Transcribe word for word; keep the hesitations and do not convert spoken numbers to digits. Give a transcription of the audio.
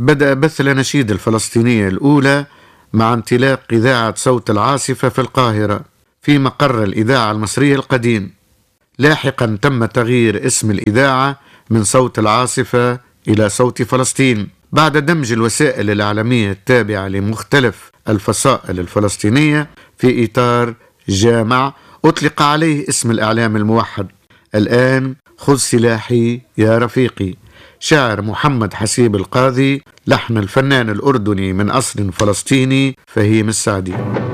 بدأ بث الأناشيد الفلسطينية الأولى مع انطلاق إذاعة صوت العاصفة في القاهرة في مقر الإذاعة المصرية القديم. لاحقا تم تغيير اسم الإذاعة من صوت العاصفة إلى صوت فلسطين بعد دمج الوسائل الإعلامية التابعة لمختلف الفصائل الفلسطينية في إطار جامع أطلق عليه اسم الإعلام الموحد. الآن خذ سلاحي يا رفيقي، شعر محمد حسيب القاضي، لحن الفنان الأردني من أصل فلسطيني فهيم السعدي.